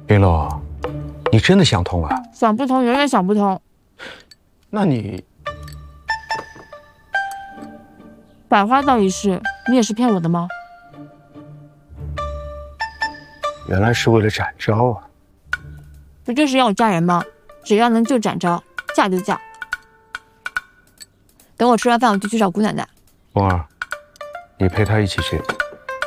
林露，你真的想通了？ 想不通，永远想不通。 那你百花道一事，你也是骗我的吗？ 原来是为了展昭啊！ 不就是要我嫁人吗？只要能救展昭，嫁就嫁。等我吃完饭，我就去找姑奶奶。 风儿，你陪她一起去。